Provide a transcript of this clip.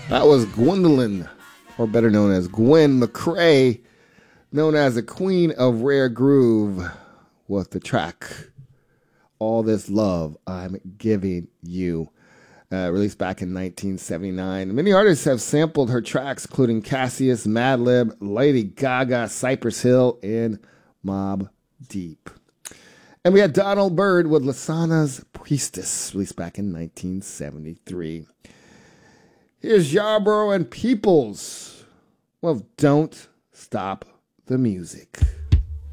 That was Gwendolyn, or better known as Gwen McCrae, known as the Queen of Rare Groove, with the track All This Love I'm Giving You, released back in 1979. Many artists have sampled her tracks, including Cassius, Madlib, Lady Gaga, Cypress Hill, and Mobb Deep. And we had Donald Byrd with Lasana's Priestess, released back in 1973. Here's Yarborough and Peoples. Well, don't stop the music.